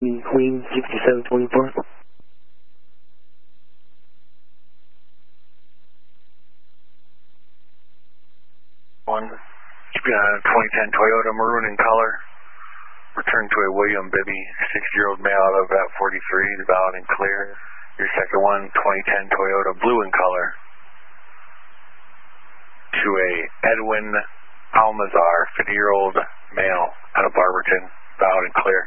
Queen 6724. One, should be on a 2010 Toyota maroon in color. Return to a William Bibby, 60-year-old male out of that 43, valid and clear. Your second one, 2010 Toyota blue in color. To a Edwin Almazar, 50-year-old male out of Barberton, valid and clear.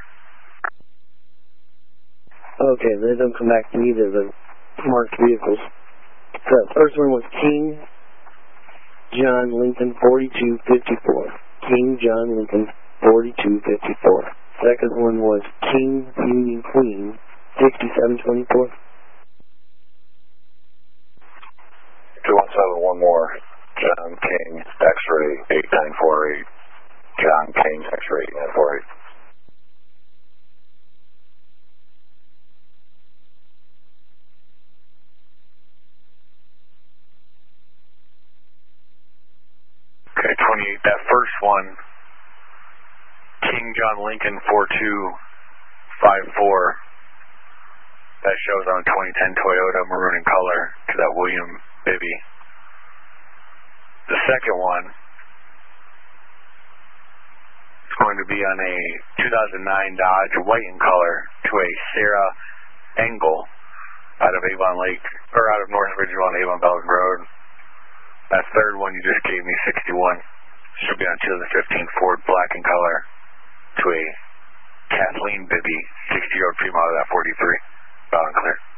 Okay, they don't come back to either of the marked vehicles. So, first one was King John Lincoln 4254. King John Lincoln 4254. Second one was King Union Queen 6724. 217, one more. John King X-ray 8948. John King X-ray 8948. Okay, 28, that first one, King John Lincoln 4254, that shows on a 2010 Toyota maroon in color to that William Bibby. The second one is going to be on a 2009 Dodge white in color to a Sarah Engel out of Avon Lake, or out of North Ridgeville on Avon Belgian Road. That third one you just gave me, 61, should be on 2015 Ford black in color to a Kathleen Bibby, 60-year-old female out of that 43, valid and clear.